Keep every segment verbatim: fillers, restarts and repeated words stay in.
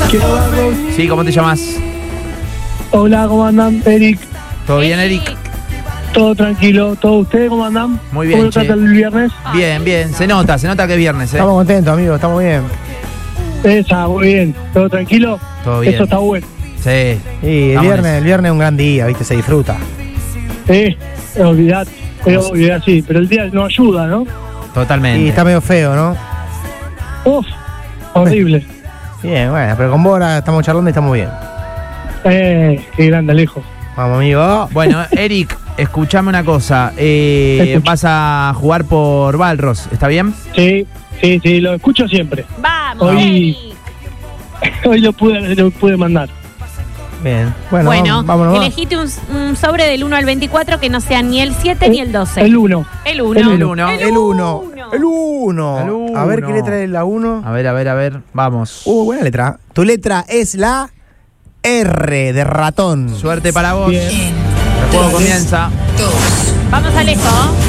Quiero Barros. Sí, ¿cómo te llamas? Hola, ¿cómo andan? Eric. ¿Todo bien, Eric? Todo tranquilo. ¿Todos ustedes cómo andan? Muy bien, ¿Cómo lo che. trata el viernes? Bien, bien. Se nota, se nota que es viernes, ¿eh? Estamos contentos, amigos, estamos bien. Esa, muy bien. ¿Todo tranquilo? Todo bien. Eso está bueno. Sí. Y el Estamos viernes, en el viernes es un gran día, ¿viste? Se disfruta. Eh, olvidad. Es obvio, así. Pero el día no ayuda, ¿no? Totalmente. Y está medio feo, ¿no? Uf, horrible. Bien, bueno, pero con Bora estamos charlando y estamos bien. Eh, qué grande, Alejo. Vamos, amigo. Bueno, Eric, escuchame una cosa. Te Eh, escucho. vas a jugar por Balros, ¿está bien? Sí, sí, sí, lo escucho siempre. Vamos, Hoy- Eric. Hoy lo pude, lo pude mandar. Bien. Bueno, Bueno, vamos, vámonos. elegite un, un sobre del uno al veinticuatro que no sea ni el siete ni el doce. El uno. El uno. El uno. El uno. El uno. El uno. A ver qué letra es la uno. A ver, a ver, a ver. Vamos. Uh, buena letra. Tu letra es la R de ratón. Suerte para vos. Bien. El juego comienza. Vamos, Alejo.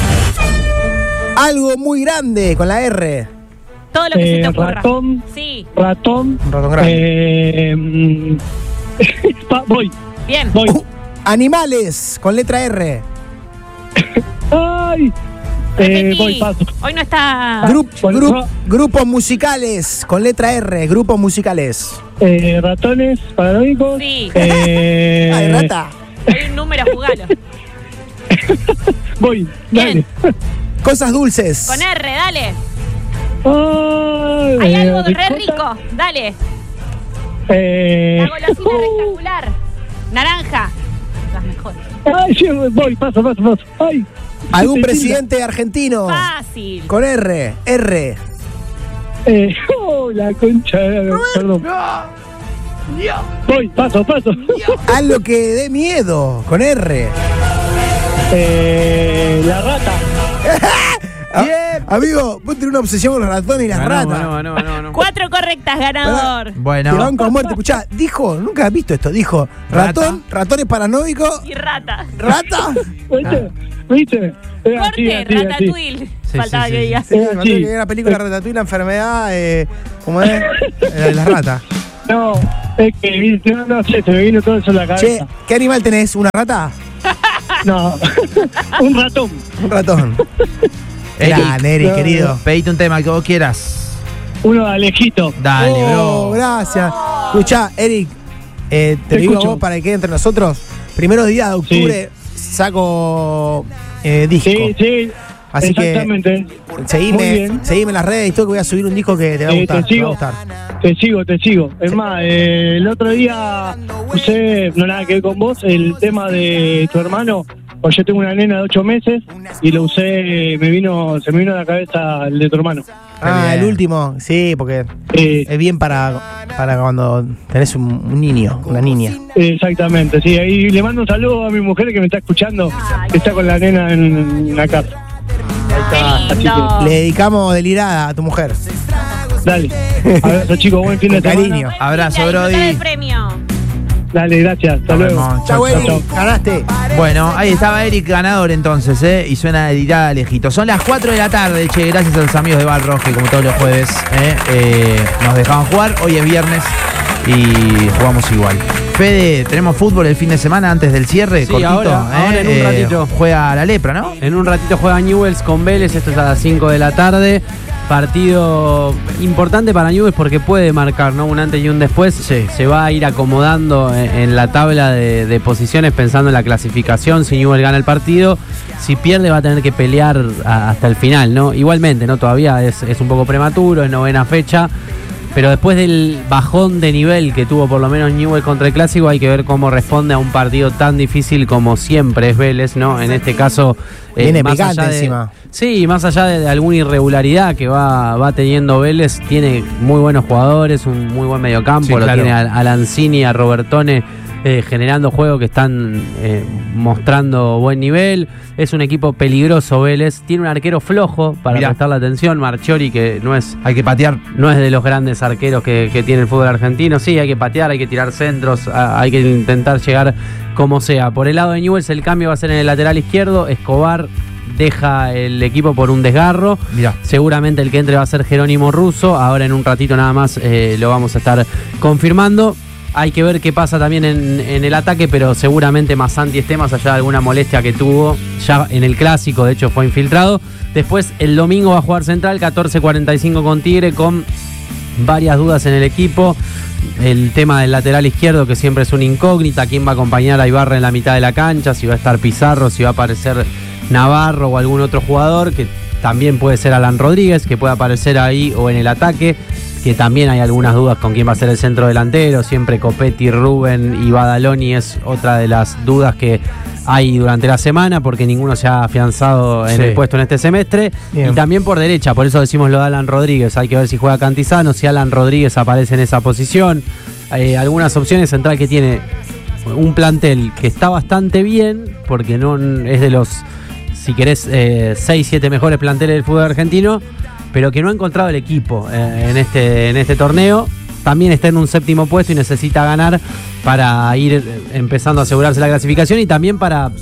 Algo muy grande con la R. Todo lo que se Eh, te ocurra. ratón. Sí, Ratón. Un ratón grande. Eh, mm, pa- voy, bien. voy. Uh, animales con letra R. ¡Ay! Eh, Repetí. voy, paso. Hoy no está. Grup- bueno, grup- no. grupos musicales con letra R. Grupos musicales. Eh, ratones paranoicos. Sí. Eh, Ay, rata. Hay un número, jugalo. Voy, dale. Cosas dulces. Con R, dale. Ay, Hay eh, algo de re ricota. rico. Dale. Eh, La golosina uh, rectangular. Naranja. Las mejores. Ay, sí, voy, paso, paso, paso. Ay. Algún Tequila. presidente argentino. Fácil. Con R. R. Eh, oh, la concha. de- Perdón. Voy, paso, paso. Algo que dé miedo. Con R. Eh, la rata. Ah, amigo, vos tenés una obsesión con los ratones y las ratas. No, no, no, no. Cuatro correctas, ganador. Te Bueno, banco a muerte. Escuchá, dijo, nunca has visto esto, dijo, Rata. ratón, ratones paranoicos, Y rata. rata. ¿Viste? ¿Viste? Es así, Corte, así, así. Ratatouille. Sí, Faltaba sí, que sí. digas. Sí, Eh, me acuerdo sí. que era la película Ratatouille, la enfermedad, eh, ¿cómo es? La de las ratas. No, es que viste, no, no sé, se me vino todo eso en la Che, cabeza. ¿qué animal tenés? ¿Una rata? No, un ratón. Un ratón. Eric, Grande, Eric, no, querido. pedite un tema que vos quieras. Uno de Alejito. Dale, Oh, bro. gracias. Escuchá, Eric, eh, te, Te digo a escucho. vos para que quede entre nosotros. Primeros días de octubre saco eh, disco. Sí, sí. Así que exactamente. Muy seguime, bien. seguime en las redes y todo, que voy a subir un disco que te va a Eh, gustar. te te va a sigo. gustar. Te sigo, te sigo. Es más, eh, el otro día usé, no nada que ver con vos, el tema de tu hermano. Pues yo tengo una nena de ocho meses y lo usé, me vino, se me vino a la cabeza el de tu hermano. Ah, bien. el último, sí, porque Eh, es bien para, para cuando tenés un, un niño, una niña. exactamente, sí. Ahí le mando un saludo a mi mujer que me está escuchando, que está con la nena en, en la casa. Qué Así lindo. Le dedicamos Delirada a tu mujer. Dale. Abrazo, chicos, buen fin de Con semana. cariño. Buen Abrazo, fin de- disfrutar Brody. del premio. Dale, gracias. Hasta Nos luego. vemos. Chau, Chau, Eric, chau. ganaste. Bueno, ahí estaba Eric ganador entonces, ¿eh? Y suena de dirá lejito. Son las cuatro de la tarde, che, gracias a los amigos de Bar Rojo, que como todos los jueves, ¿eh? Eh, nos dejaban jugar. Hoy es viernes y jugamos igual. Fede, tenemos fútbol el fin de semana antes del cierre, Sí, cortito, ahora, ¿eh? ahora en un Eh, ratito. Juega la lepra, ¿no? En un ratito juega Newell's con Vélez, esto es a las cinco de la tarde. Partido importante para Newell's porque puede marcar, ¿no? Un antes y un después. Sí. Se va a ir acomodando en, en la tabla de, de posiciones pensando en la clasificación. Si Newell's gana el partido, si pierde va a tener que pelear a- hasta el final, ¿no? Igualmente, ¿no? Todavía es, es un poco prematuro, es novena fecha. Pero después del bajón de nivel que tuvo por lo menos Newell's contra el Clásico, hay que ver cómo responde a un partido tan difícil como siempre es Vélez, ¿no? En este caso, eh, Viene más picante allá de- encima. Sí, más allá de, de alguna irregularidad que va, va teniendo Vélez, tiene muy buenos jugadores, un muy buen mediocampo, Sí, lo claro. tiene a, a Lanzini, a Robertone eh, generando juego que están eh, mostrando buen nivel. Es un equipo peligroso Vélez, tiene un arquero flojo para Mirá. prestarle atención, Marchiori, que no es Hay que patear. no es de los grandes arqueros que, que tiene el fútbol argentino. Sí, hay que patear, hay que tirar centros, a- hay que intentar llegar como sea. Por el lado de Newell's el cambio va a ser en el lateral izquierdo. Escobar deja el equipo por un desgarro. Mirá. Seguramente el que entre va a ser Jerónimo Russo. Ahora en un ratito nada más eh, lo vamos a estar confirmando. Hay que ver qué pasa también en, en el ataque, pero seguramente Massanti esté, más allá de alguna molestia que tuvo ya en el clásico, de hecho fue infiltrado. Después el domingo va a jugar Central, catorce cuarenta y cinco con Tigre, con varias dudas en el equipo. El tema del lateral izquierdo, que siempre es una incógnita, quién va a acompañar a Ibarra en la mitad de la cancha, si va a estar Pizarro, si va a aparecer Navarro o algún otro jugador, que también puede ser Alan Rodríguez, que puede aparecer ahí o en el ataque, que también hay algunas dudas con quién va a ser el centro delantero. Siempre Copetti, Rubén y Badaloni es otra de las dudas que hay durante la semana, porque ninguno se ha afianzado en Sí. el puesto en este semestre. Bien. Y también por derecha, por eso decimos lo de Alan Rodríguez. Hay que ver si juega Cantizano, si Alan Rodríguez aparece en esa posición. Eh, algunas opciones. Central que tiene un plantel que está bastante bien, porque no es de los, si querés, eh, seis siete mejores planteles del fútbol argentino, pero que no ha encontrado el equipo eh, en, este, en este torneo. También está en un séptimo puesto y necesita ganar para ir empezando a asegurarse la clasificación, y también para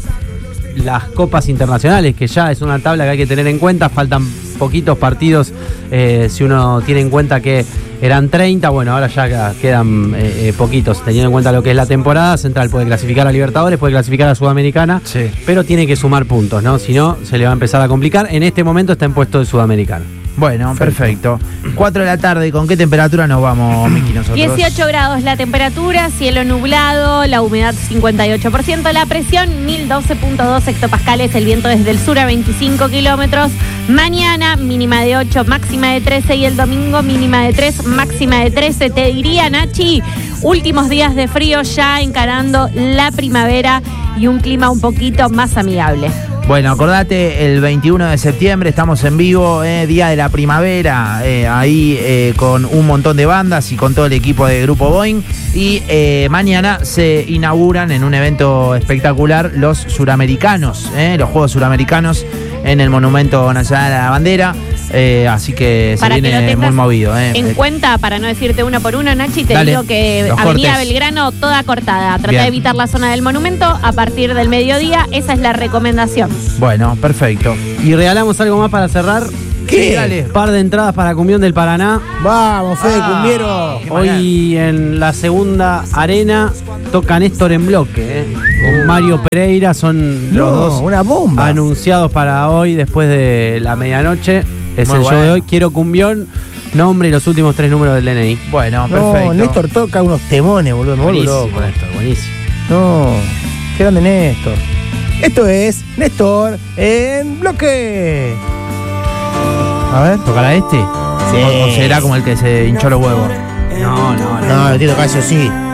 las copas internacionales, que ya es una tabla que hay que tener en cuenta. Faltan poquitos partidos, eh, si uno tiene en cuenta que eran treinta, bueno, ahora ya quedan eh, eh, poquitos, teniendo en cuenta lo que es la temporada. Central puede clasificar a Libertadores, puede clasificar a Sudamericana, Sí. pero tiene que sumar puntos, ¿no? Si no, se le va a empezar a complicar. En este momento está en puesto de Sudamericana. Bueno, perfecto. cuatro de la tarde, ¿con qué temperatura nos vamos, Miki, nosotros? dieciocho grados la temperatura, cielo nublado, la humedad cincuenta y ocho por ciento, la presión mil doce punto dos hectopascales, el viento desde el sur a veinticinco kilómetros. Mañana mínima de ocho, máxima de trece, y el domingo mínima de tres, máxima de trece. Te diría, Nachi, últimos días de frío ya encarando la primavera y un clima un poquito más amigable. Bueno, acordate, el veintiuno de septiembre estamos en vivo, eh, Día de la Primavera, eh, ahí eh, con un montón de bandas y con todo el equipo de Grupo Boeing. Y eh, mañana se inauguran en un evento espectacular los suramericanos, eh, los Juegos Suramericanos en el Monumento Nacional a la Bandera. Eh, así que se Para que lo viene tengas muy movido. Eh. en cuenta, para no decirte uno por uno, Nachi, te Dale, digo que los Avenida cortes. Belgrano toda cortada. Trata Bien. de evitar la zona del monumento a partir del mediodía. Esa es la recomendación. Bueno, perfecto. Y regalamos algo más para cerrar. ¿Qué? Sí, dale. Par de entradas para Cumbión del Paraná. Vamos, Fede Ah. Cumbiero. Qué Hoy en la segunda arena toca Néstor en bloque, ¿eh? Con Mario Pereira, son los No, dos una bomba. anunciados para hoy después de la medianoche. Es Muy el bueno. show de hoy. Quiero Cumbión, nombre y los últimos tres números del D N I. Bueno, No, perfecto. Néstor toca unos temones, boludo. Me vuelvo Buenísimo, loco. Néstor, buenísimo. No, qué grande Néstor. Esto es Néstor en bloque. A ver. ¿Tocará este? Sí. ¿O será como el que se hinchó los huevos? No, no, no. No, lo tiene que tocar eso sí.